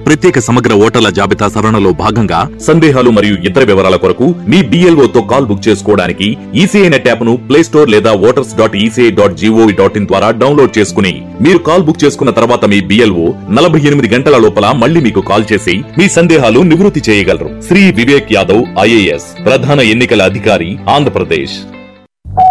ప్రత్యేక సమగ్ర ఓటర్ల జాబితా సవరణలో భాగంగా సందేహాలు మరియు ఇతర వివరాల కొరకు మీ BLO తో కాల్ బుక్ చేసుకోవడానికి ఈసీఐ నెట్ యాప్ ను ప్లే స్టోర్ లేదా voters.eci.gov.in ద్వారా డౌన్లోడ్ చేసుకుని మీరు కాల్ బుక్ చేసుకున్న తర్వాత మీ BLO 48 గంటల లోపల మళ్ళీ మీకు కాల్ చేసి మీ సందేహాలు నివృత్తి చేయగలరు. శ్రీ వివేక్ యాదవ్ IAS, ప్రధాన ఎన్నికల అధికారి, ఆంధ్రప్రదేశ్.